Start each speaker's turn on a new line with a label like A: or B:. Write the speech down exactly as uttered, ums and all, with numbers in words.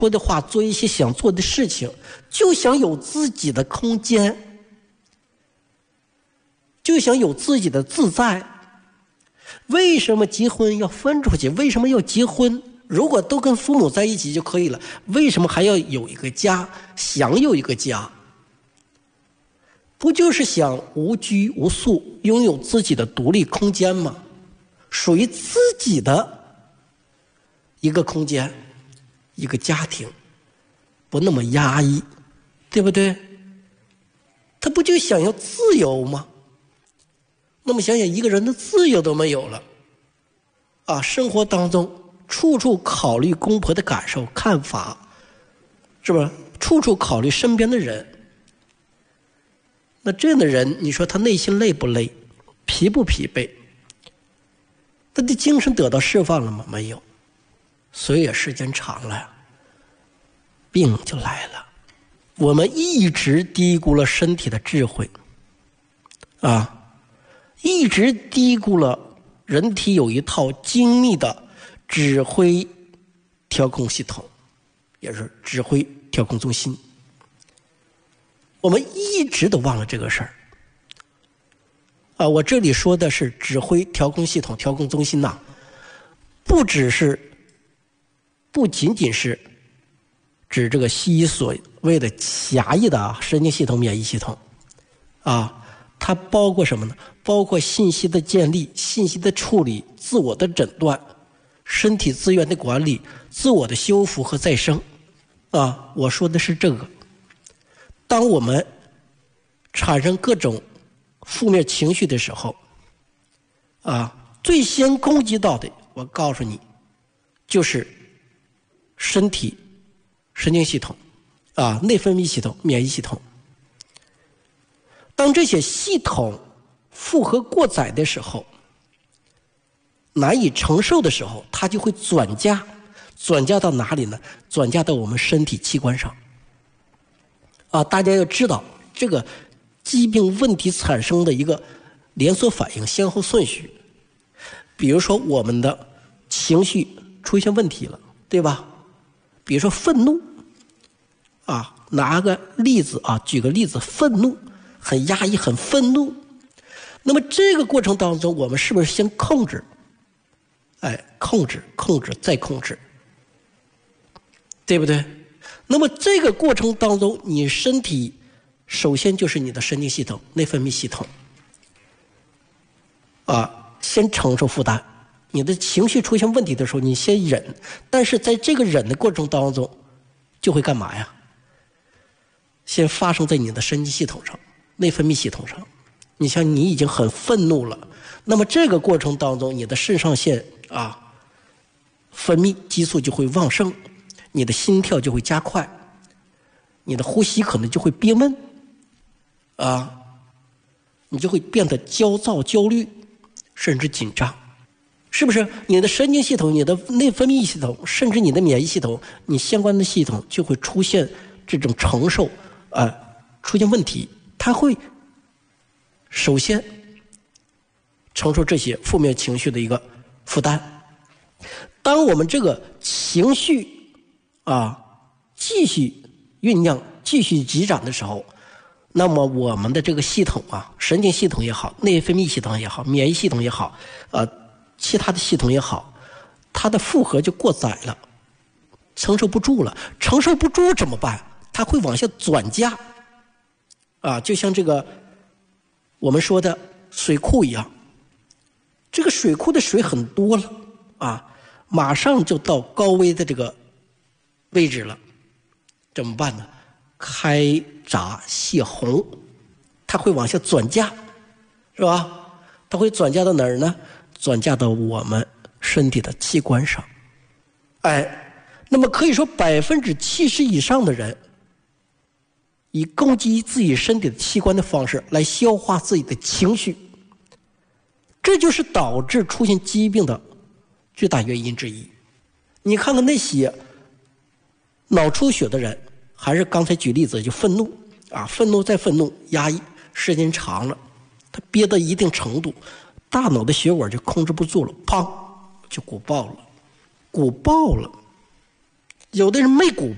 A: 说的话，做一些想做的事情，就想有自己的空间，就想有自己的自在。为什么结婚要分出去？为什么要结婚？如果都跟父母在一起就可以了，为什么还要有一个家，想有一个家？不就是想无拘无束，拥有自己的独立空间吗？属于自己的一个空间，一个家庭，不那么压抑，对不对？他不就想要自由吗？那么想想，一个人的自由都没有了啊，生活当中处处考虑公婆的感受看法，是吧？处处考虑身边的人，那这样的人，你说他内心累不累，疲不疲惫？他的精神得到释放了吗？没有。所以时间长了，病就来了。我们一直低估了身体的智慧啊，一直低估了人体有一套精密的指挥调控系统，也是指挥调控中心。我们一直都忘了这个事儿啊！我这里说的是指挥调控系统、调控中心呐、啊，不只是。不仅仅是指这个西医所谓的狭义的啊神经系统、免疫系统啊，它包括什么呢？包括信息的建立、信息的处理、自我的诊断、身体资源的管理、自我的修复和再生啊。我说的是这个。当我们产生各种负面情绪的时候啊，最先攻击到的，我告诉你，就是身体神经系统啊，内分泌系统、免疫系统。当这些系统负荷过载的时候，难以承受的时候，它就会转嫁转嫁到哪里呢？转嫁到我们身体器官上啊。大家要知道这个疾病问题产生的一个连锁反应、先后顺序。比如说我们的情绪出现问题了，对吧？比如说愤怒啊，拿个例子啊，举个例子，愤怒很压抑，很愤怒。那么这个过程当中，我们是不是先控制？哎，控制，控制，再控制，对不对？那么这个过程当中，你身体首先就是你的神经系统、内分泌系统啊，先承受负担。你的情绪出现问题的时候，你先忍，但是在这个忍的过程当中，就会干嘛呀？先发生在你的神经系统上、内分泌系统上。你像你已经很愤怒了，那么这个过程当中，你的肾上腺啊分泌激素就会旺盛，你的心跳就会加快，你的呼吸可能就会憋闷啊，你就会变得焦躁、焦虑，甚至紧张。是不是你的神经系统、你的内分泌系统，甚至你的免疫系统，你相关的系统就会出现这种承受啊、呃，出现问题？它会首先承受这些负面情绪的一个负担。当我们这个情绪啊继续酝酿、继续积攒的时候，那么我们的这个系统啊，神经系统也好，内分泌系统也好，免疫系统也好，呃。其他的系统也好，它的负荷就过载了，承受不住了。承受不住怎么办？它会往下转嫁啊，就像这个我们说的水库一样，这个水库的水很多了啊，马上就到高危的这个位置了，怎么办呢？开闸泄洪，它会往下转嫁，是吧？它会转嫁到哪儿呢？转嫁到我们身体的器官上。哎，那么可以说百分之七十以上的人以攻击自己身体的器官的方式来消化自己的情绪，这就是导致出现疾病的最大原因之一。你看看那些脑出血的人，还是刚才举例子，就愤怒啊，愤怒再愤怒，压抑时间长了，他憋到一定程度，大脑的血管就控制不住了，砰就鼓爆了，鼓爆了。有的人没鼓